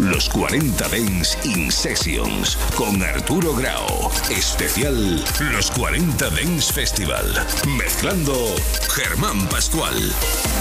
Los 40 Dance in Sessions con Arturo Grau. Especial Los 40 Dance Festival. Mezclando Germán Pascual.